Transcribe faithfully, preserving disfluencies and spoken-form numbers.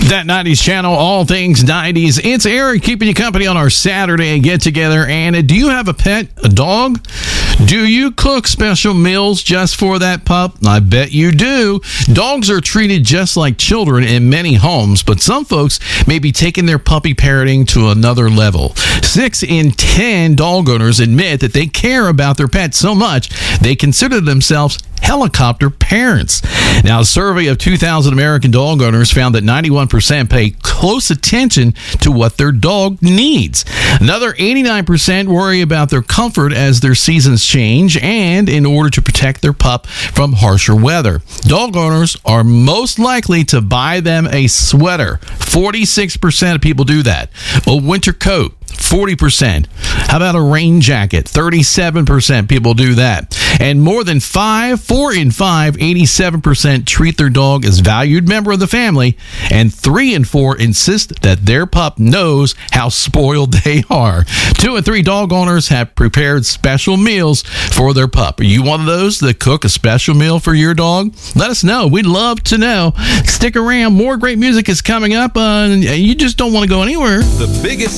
That nineties channel, all things nineties. It's Eric keeping you company on our Saturday get-together. And do you have a pet, a dog? Do you cook special meals just for that pup? I bet you do. Dogs are treated just like children in many homes, but some folks may be taking their puppy parenting to another level. Six in ten dog owners admit that they care about their pets so much they consider themselves helicopter parents. Now, a survey of two thousand American dog owners found that ninety-one percent pay close attention to what their dog needs. Another eighty-nine percent worry about their comfort as their seasons change and in order to protect their pup from harsher weather. Dog owners are most likely to buy them a sweater. forty-six percent of people do that. A winter coat. forty percent. How about a rain jacket? thirty-seven percent people do that. And more than five, four in five, eighty-seven percent treat their dog as valued member of the family, and three in four insist that their pup knows how spoiled they are. Two and three dog owners have prepared special meals for their pup. Are you one of those that cook a special meal for your dog? Let us know. We'd love to know. Stick around. More great music is coming up, uh, and you just don't want to go anywhere. The biggest